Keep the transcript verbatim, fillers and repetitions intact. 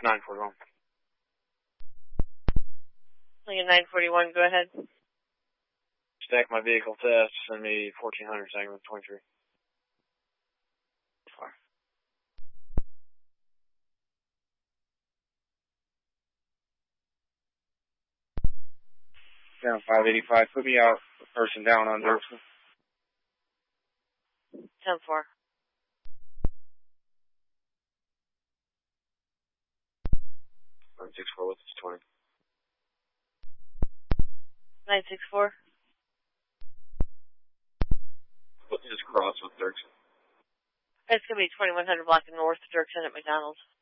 nine forty-one. Lincoln nine forty-one, go ahead. Stack my vehicle test, send me fourteen hundred, Sangamon twenty-three. Fire. Down five eighty-five, put me out, person down on Dirksen. ten four. nine six four, what's this twenty? nine six four. What's this cross with Dirksen? It's going to be twenty-one hundred block of North Dirksen at McDonald's.